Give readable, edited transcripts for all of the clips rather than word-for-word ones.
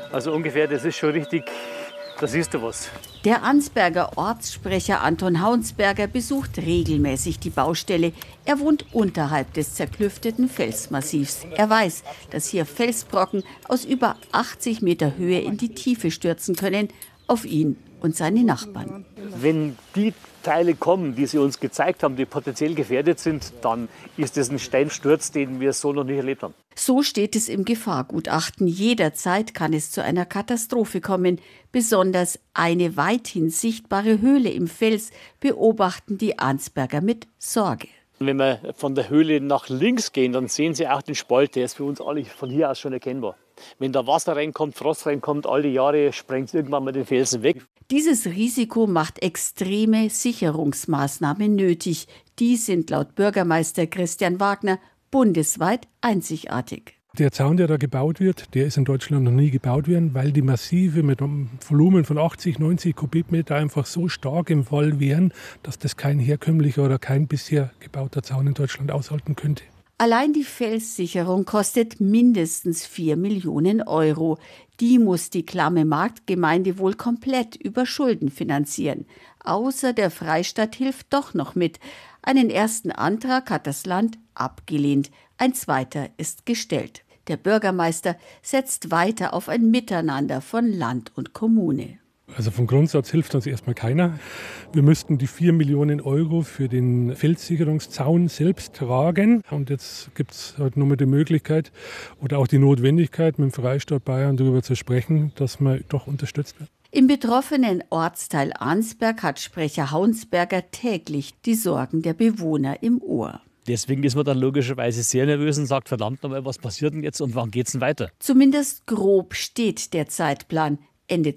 Also ungefähr, das ist schon richtig, da siehst du was. Der Arnsberger Ortssprecher Anton Haunsberger besucht regelmäßig die Baustelle. Er wohnt unterhalb des zerklüfteten Felsmassivs. Er weiß, dass hier Felsbrocken aus über 80 Meter Höhe in die Tiefe stürzen können, auf ihn und seine Nachbarn. Wenn die Teile kommen, die sie uns gezeigt haben, die potenziell gefährdet sind, dann ist das ein Steinsturz, den wir so noch nicht erlebt haben. So steht es im Gefahrgutachten. Jederzeit kann es zu einer Katastrophe kommen. Besonders eine weithin sichtbare Höhle im Fels beobachten die Arnsberger mit Sorge. Wenn wir von der Höhle nach links gehen, dann sehen Sie auch den Spalt, der ist für uns alle von hier aus schon erkennbar. Wenn da Wasser reinkommt, Frost reinkommt, all die Jahre sprengt irgendwann mal den Felsen weg. Dieses Risiko macht extreme Sicherungsmaßnahmen nötig. Die sind laut Bürgermeister Christian Wagner bundesweit einzigartig. Der Zaun, der da gebaut wird, der ist in Deutschland noch nie gebaut worden, weil die Massive mit einem Volumen von 80, 90 Kubikmeter einfach so stark im Fall wären, dass das kein herkömmlicher oder kein bisher gebauter Zaun in Deutschland aushalten könnte. Allein die Felssicherung kostet mindestens 4 Millionen Euro. Die muss die klamme Marktgemeinde wohl komplett über Schulden finanzieren. Außer der Freistaat hilft doch noch mit. Einen ersten Antrag hat das Land abgelehnt. Ein zweiter ist gestellt. Der Bürgermeister setzt weiter auf ein Miteinander von Land und Kommune. Also vom Grundsatz hilft uns erstmal keiner. Wir müssten die 4 Millionen Euro für den Felssicherungszaun selbst tragen. Und jetzt gibt es halt nur mal die Möglichkeit oder auch die Notwendigkeit, mit dem Freistaat Bayern darüber zu sprechen, dass man doch unterstützt wird. Im betroffenen Ortsteil Arnsberg hat Sprecher Haunsberger täglich die Sorgen der Bewohner im Ohr. Deswegen ist man dann logischerweise sehr nervös und sagt, verdammt nochmal, was passiert denn jetzt und wann geht's denn weiter? Zumindest grob steht der Zeitplan. Ende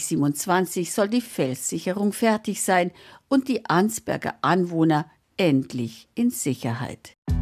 2027 soll die Felssicherung fertig sein und die Arnsberger Anwohner endlich in Sicherheit.